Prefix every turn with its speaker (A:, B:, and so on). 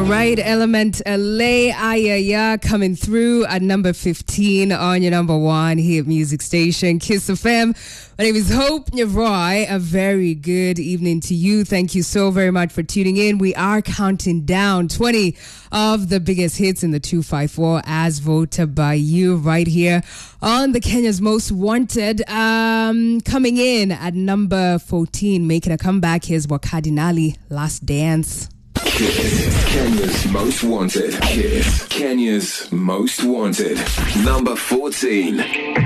A: right, Element LA Ayaya coming through at number 15 on your number one hit music station, Kiss FM. My name is Hope Nyavroy. A very good evening to you. Thank you so very much for tuning in. We are counting down 20 of the biggest hits in the 254 as voted by you right here on the Kenya's Most Wanted. Coming in at number 14, making a comeback, here's Wakadinali, Last Dance.
B: Kiss, Kenya's Most Wanted. Kiss, Kenya's Most Wanted. Number 14.